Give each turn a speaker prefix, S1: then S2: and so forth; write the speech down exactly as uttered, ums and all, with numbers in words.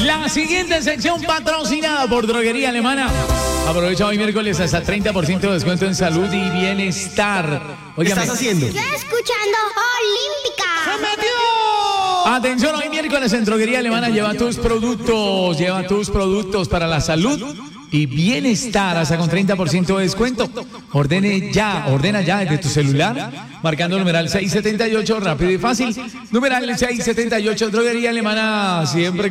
S1: La siguiente sección patrocinada por Droguería Alemana. Aprovecha hoy miércoles hasta treinta por ciento de descuento en salud y bienestar.
S2: ¿Qué estás haciendo?
S3: Estoy escuchando Olímpica.
S1: ¡Se metió! Atención, hoy miércoles en Droguería Alemana lleva tus productos, lleva tus productos para la salud y bienestar hasta con treinta por ciento de descuento. Ordene ya, ordena ya desde tu celular, marcando el numeral seiscientos setenta y ocho, rápido y fácil. Numeral seiscientos setenta y ocho, Droguería Alemana, siempre